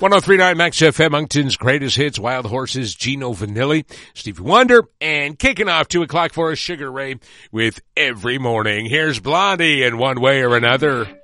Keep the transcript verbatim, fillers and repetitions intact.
one oh three point nine Max F M, Moncton's greatest hits, Wild Horses, Gino Vanilli, Stevie Wonder, and kicking off two o'clock for us, Sugar Ray with Every Morning. Here's Blondie in One Way or Another.